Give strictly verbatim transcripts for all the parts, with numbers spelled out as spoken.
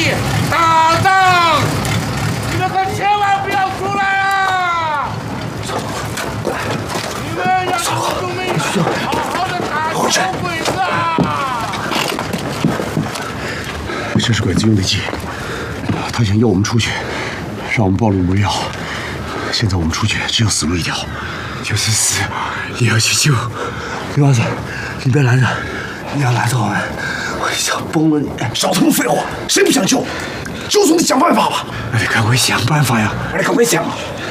地打仗，你们可千万不要出来啊！你们要跟兄妹好好的打小鬼子啊！ 这是鬼子用的计，他想诱我们出去，让我们暴露魔药。现在我们出去只有死路一条， 就是死也要去救。 李娃子，你别拦着，你要拦着我们，我想崩了你！ 少他妈废话，谁不想救？就总得想办法吧。 那得赶快想办法呀！ 我得赶快想。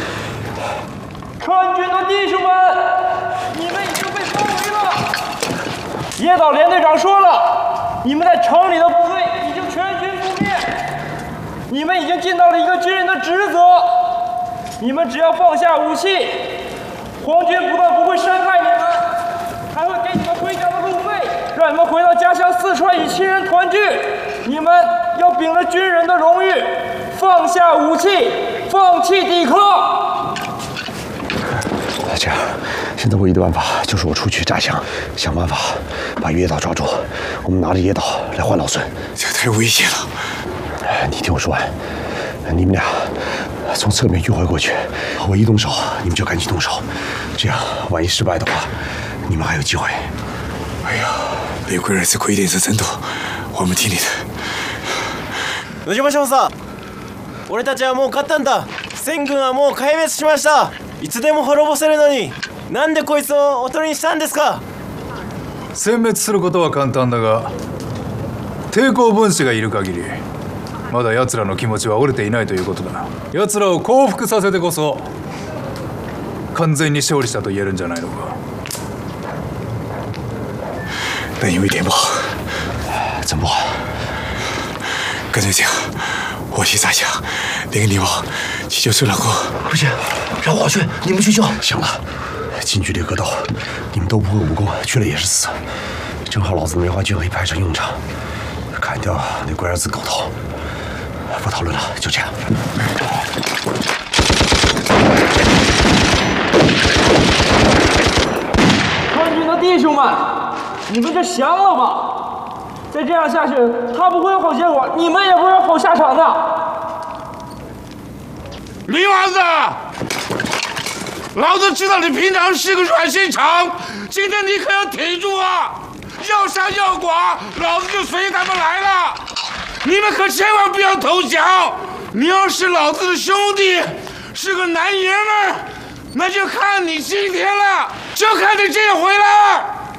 川军的弟兄们，你们已经被包围了。野岛连队长说了，你们在城里的部队已经全军覆灭，你们已经尽到了一个军人的职责。你们只要放下武器，皇军不但不会伤害你们，还会给你们回家的路费，让你们回到家乡四川与亲人团聚。你们要秉着军人的荣誉，放下武器，放弃抵抗。 这样，现在唯一的办法就是我出去炸墙，想办法把野岛抓住。我们拿着野岛来换老孙。 这太危险了。 你听我说完，你们俩从侧面迂回过去，我一动手，你们就赶紧动手。这样，万一失败的话，你们还有机会。 哎呀，李贵儿子亏点是真多，我们听你的。 野島少佐、俺たちはもう勝ったんだ。千軍はもう壊滅しました。いつでも滅ぼせるのに、なんでこいつをおとりにしたんですか。 殲滅することは簡単だが、抵抗分子がいる限りまだ奴らの気持ちは折れていないということだ。奴らを降伏させてこそ完全に勝利したと言えるんじゃないのか。 但有一点不好。 怎么不好？ 干脆这样，我去炸墙，那个你往去救孙老公。 不行，让我去，你们去救。行了，近距离格斗，你们都不会武功，去了也是死。正好老子的梅花剑可以派上用场，砍掉那龟儿子狗头。不讨论了，就这样。 川军的弟兄们，你们就降了吧！再这样下去，他不会有好结果，你们也不会有好下场的。 李娃子，老子知道你平常是个软心肠，今天你可要挺住啊！要杀要剐，老子就随他们来了。你们可千万不要投降！你要是老子的兄弟，是个男爷们儿，那就看你今天了，就看你这回了。